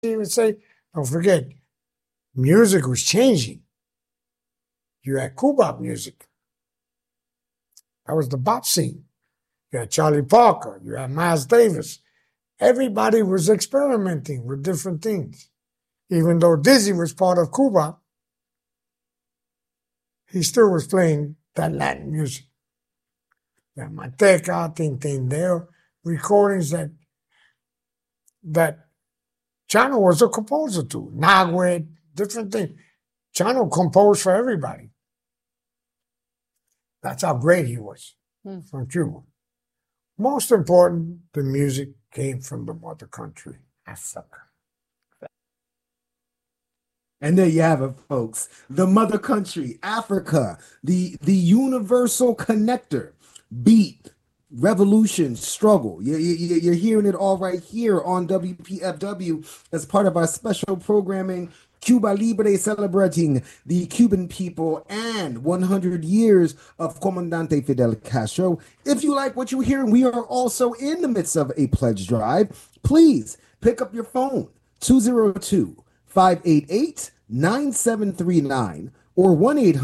even say, don't forget, music was changing. You had Kubop music. That was the bop scene. You had Charlie Parker. You had Miles Davis. Everybody was experimenting with different things. Even though Dizzy was part of Kubop, he still was playing that Latin music. You had Manteca, Tintindeo, recordings that Chano was a composer to. Nagüe, different things. Chano composed for everybody. That's how great he was from Cuba. Most important, the music came from the mother country, Africa. And there you have it, folks. The mother country, Africa, the universal connector, beat, revolution, struggle. You're hearing it all right here on WPFW as part of our special programming, Cuba Libre, celebrating the Cuban people and 100 years of Comandante Fidel Castro. If you like what you're hearing, we are also in the midst of a pledge drive. Please pick up your phone, 202-588-9739 or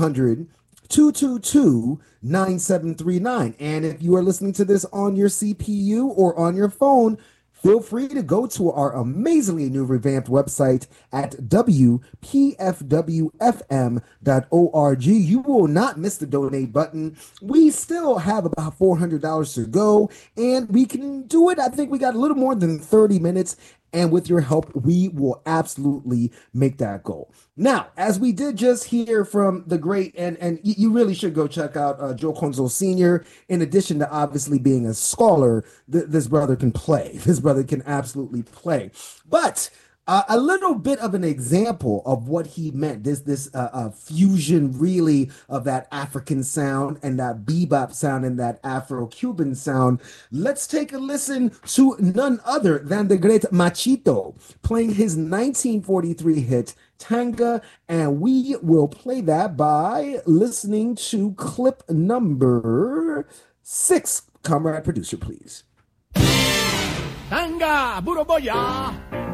1-800-222-9739. And if you are listening to this on your CPU or on your phone, feel free to go to our amazingly new revamped website at WPFWFM.org. You will not miss the donate button. We still have about $400 to go, and we can do it. I think we got a little more than 30 minutes. And with your help, we will absolutely make that goal. Now, as we did just hear from the great, and you really should go check out Joe Conzo Sr., in addition to obviously being a scholar, this brother can play. This brother can absolutely play. But a little bit of an example of what he meant, this fusion really of that African sound and that bebop sound and that Afro-Cuban sound. Let's take a listen to none other than the great Machito playing his 1943 hit, Tanga, and we will play that by listening to clip number 6. Comrade producer, please. Tanga, Buroboya.